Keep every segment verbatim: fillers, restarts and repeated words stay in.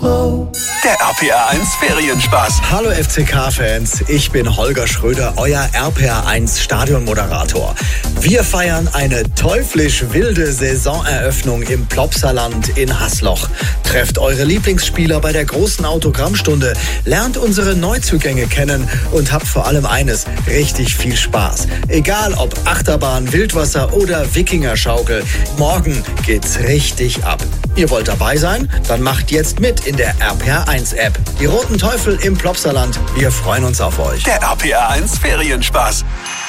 Karo. Der R P R eins Ferienspaß. Hallo F C K-Fans, ich bin Holger Schröder, euer R P R eins Stadionmoderator. Wir feiern eine teuflisch wilde Saisoneröffnung im Plopsaland in Hasloch. Trefft eure Lieblingsspieler bei der großen Autogrammstunde, lernt unsere Neuzugänge kennen und habt vor allem eines, richtig viel Spaß. Egal ob Achterbahn, Wildwasser oder Wikingerschaukel, morgen geht's richtig ab. Ihr wollt dabei sein? Dann macht jetzt mit in der R P R eins App. Die Roten Teufel im Plopsaland. Wir freuen uns auf euch. Der R P R eins Ferienspaß.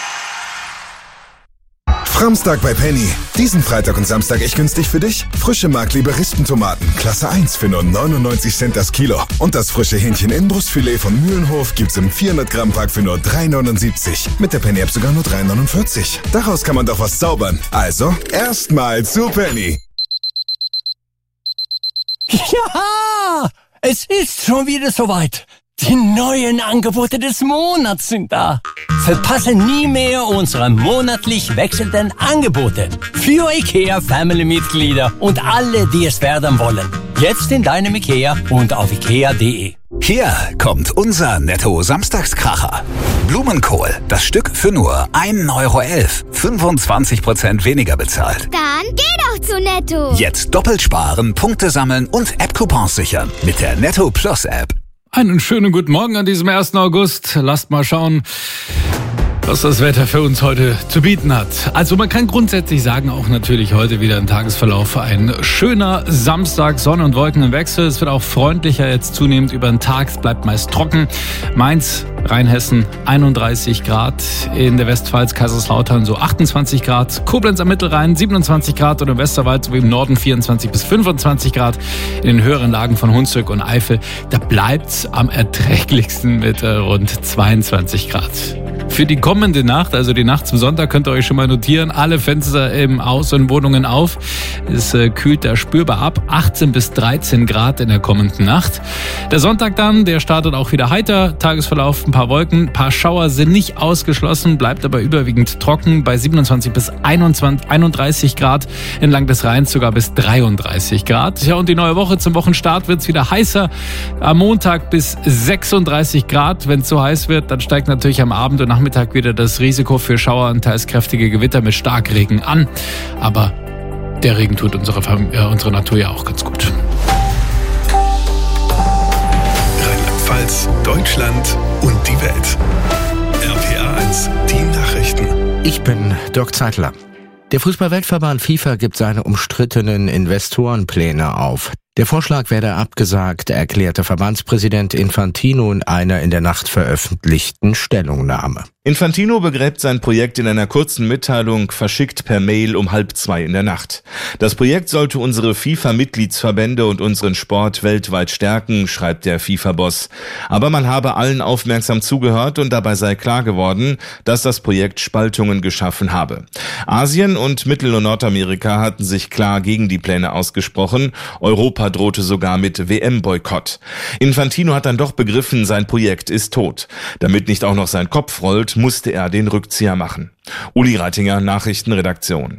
Framstag bei Penny. Diesen Freitag und Samstag echt günstig für dich. Frische Mark-Liberistentomaten, Klasse eins für nur neunundneunzig Cent das Kilo. Und das frische Hähnchen Inbrustfilet von Mühlenhof gibt's im vierhundert Gramm Pack für nur drei neunundsiebzig. Mit der Penny-App sogar nur drei neunundvierzig. Daraus kann man doch was zaubern. Also, erstmal zu Penny. Ja, es ist schon wieder soweit. Die neuen Angebote des Monats sind da. Verpasse nie mehr unsere monatlich wechselnden Angebote für IKEA Family-Mitglieder und alle, die es werden wollen. Jetzt in deinem IKEA und auf ikea punkt de. Hier kommt unser Netto-Samstagskracher. Blumenkohl, das Stück für nur ein Euro elf. fünfundzwanzig Prozent weniger bezahlt. Dann geh doch zu Netto. Jetzt doppelt sparen, Punkte sammeln und App-Coupons sichern mit der Netto Plus App. Einen schönen guten Morgen an diesem ersten August. Lasst mal schauen, was das Wetter für uns heute zu bieten hat. Also man kann grundsätzlich sagen, auch natürlich heute wieder ein Tagesverlauf. Ein schöner Samstag, Sonne und Wolken im Wechsel. Es wird auch freundlicher jetzt zunehmend über den Tag. Es bleibt meist trocken. Mainz, Rheinhessen einunddreißig Grad. In der Westpfalz, Kaiserslautern so achtundzwanzig Grad. Koblenz am Mittelrhein siebenundzwanzig Grad und im Westerwald sowie im Norden vierundzwanzig bis fünfundzwanzig Grad. In den höheren Lagen von Hunsrück und Eifel, da bleibt's am erträglichsten mit äh, rund zweiundzwanzig Grad. Für die kommende Nacht, also die Nacht zum Sonntag, könnt ihr euch schon mal notieren, alle Fenster im Haus und Wohnungen auf. Es äh, kühlt da spürbar ab, achtzehn bis dreizehn Grad in der kommenden Nacht. Der Sonntag dann, der startet auch wieder heiter, Tagesverlauf, ein paar Wolken, ein paar Schauer sind nicht ausgeschlossen, bleibt aber überwiegend trocken bei siebenundzwanzig bis einunddreißig Grad, entlang des Rheins sogar bis dreiunddreißig Grad. Ja, und die neue Woche zum Wochenstart wird's wieder heißer, am Montag bis sechsunddreißig Grad. Wenn es so heiß wird, dann steigt natürlich am Abend und Nachmittag wieder das Risiko für Schauer und teils kräftige Gewitter mit Starkregen an. Aber der Regen tut unsere, äh, unsere Natur ja auch ganz gut. Rheinland-Pfalz, Deutschland und die Welt. R P R eins, die Nachrichten. Ich bin Dirk Zeitler. Der Fußball-Weltverband FIFA gibt seine umstrittenen Investorenpläne auf. Der Vorschlag werde abgesagt, erklärte Verbandspräsident Infantino in einer in der Nacht veröffentlichten Stellungnahme. Infantino begräbt sein Projekt in einer kurzen Mitteilung, verschickt per Mail um halb zwei in der Nacht. Das Projekt sollte unsere FIFA-Mitgliedsverbände und unseren Sport weltweit stärken, schreibt der FIFA-Boss. Aber man habe allen aufmerksam zugehört und dabei sei klar geworden, dass das Projekt Spaltungen geschaffen habe. Asien und Mittel- und Nordamerika hatten sich klar gegen die Pläne ausgesprochen. Europa drohte sogar mit W M-Boykott. Infantino hat dann doch begriffen, sein Projekt ist tot. Damit nicht auch noch sein Kopf rollt, musste er den Rückzieher machen. Uli Reitinger, Nachrichtenredaktion.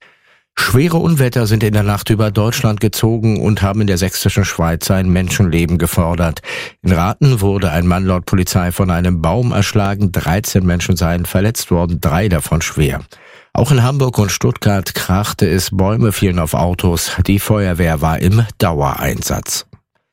Schwere Unwetter sind in der Nacht über Deutschland gezogen und haben in der sächsischen Schweiz ein Menschenleben gefordert. In Rathen wurde ein Mann laut Polizei von einem Baum erschlagen. dreizehn Menschen seien verletzt worden, drei davon schwer. Auch in Hamburg und Stuttgart krachte es, Bäume fielen auf Autos. Die Feuerwehr war im Dauereinsatz.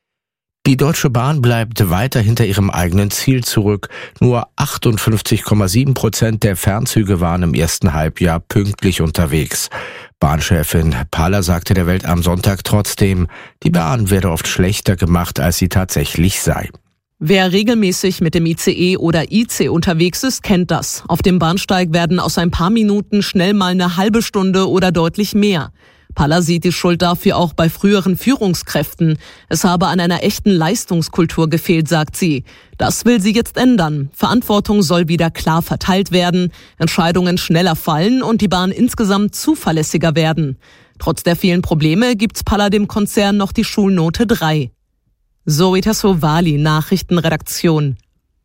Die Deutsche Bahn bleibt weiter hinter ihrem eigenen Ziel zurück. Nur achtundfünfzig Komma sieben Prozent der Fernzüge waren im ersten Halbjahr pünktlich unterwegs. Bahnchefin Paller sagte der Welt am Sonntag trotzdem, die Bahn werde oft schlechter gemacht, als sie tatsächlich sei. Wer regelmäßig mit dem I C E oder I C unterwegs ist, kennt das. Auf dem Bahnsteig werden aus ein paar Minuten schnell mal eine halbe Stunde oder deutlich mehr. Paller sieht die Schuld dafür auch bei früheren Führungskräften. Es habe an einer echten Leistungskultur gefehlt, sagt sie. Das will sie jetzt ändern. Verantwortung soll wieder klar verteilt werden, Entscheidungen schneller fallen und die Bahn insgesamt zuverlässiger werden. Trotz der vielen Probleme gibt's Paller dem Konzern noch die Schulnote drei. Zoe Tassovali, Nachrichtenredaktion.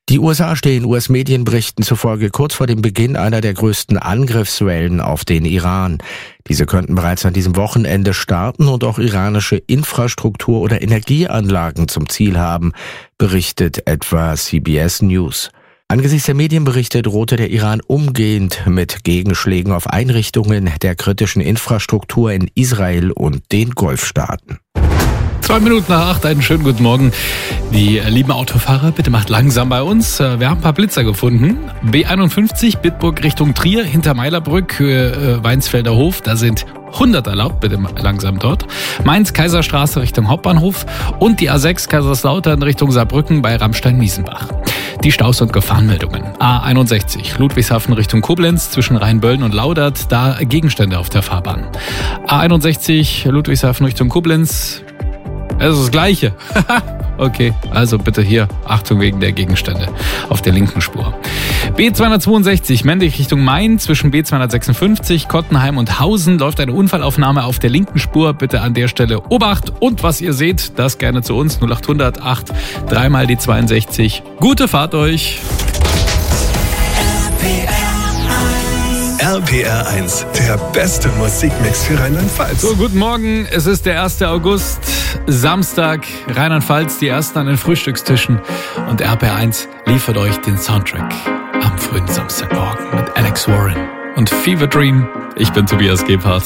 Die U S A stehen U S-Medienberichten zufolge kurz vor dem Beginn einer der größten Angriffswellen auf den Iran. Diese könnten bereits an diesem Wochenende starten und auch iranische Infrastruktur oder Energieanlagen zum Ziel haben, berichtet etwa C B S News. Angesichts der Medienberichte drohte der Iran umgehend mit Gegenschlägen auf Einrichtungen der kritischen Infrastruktur in Israel und den Golfstaaten. Zwei Minuten nach acht, einen schönen guten Morgen. Die lieben Autofahrer, bitte macht langsam bei uns. Wir haben ein paar Blitzer gefunden. B einundfünfzig, Bitburg Richtung Trier, hinter Meilerbrück, Höhe Weinsfelder Hof. Da sind hundert erlaubt, bitte langsam dort. Mainz, Kaiserstraße Richtung Hauptbahnhof und die A sechs Kaiserslautern Richtung Saarbrücken bei Ramstein-Miesenbach. Die Staus- und Gefahrenmeldungen. A einundsechzig, Ludwigshafen Richtung Koblenz zwischen Rheinböllen und Laudert, da Gegenstände auf der Fahrbahn. A einundsechzig, Ludwigshafen Richtung Koblenz. Es ist das Gleiche. Okay, also bitte hier Achtung wegen der Gegenstände auf der linken Spur. B zweihundertzweiundsechzig, Mendig Richtung Main, zwischen B zweihundertsechsundfünfzig, Kottenheim und Hausen läuft eine Unfallaufnahme auf der linken Spur. Bitte an der Stelle Obacht und was ihr seht, das gerne zu uns. null achthundert acht, dreimal die zweiundsechzig. Gute Fahrt euch. R P R eins, der beste Musikmix für Rheinland-Pfalz. So, guten Morgen. Es ist der erste August, Samstag. Rheinland-Pfalz, die ersten an den Frühstückstischen. Und R P R eins liefert euch den Soundtrack am frühen Samstagmorgen mit Alex Warren und Fever Dream. Ich bin Tobias Gebhardt.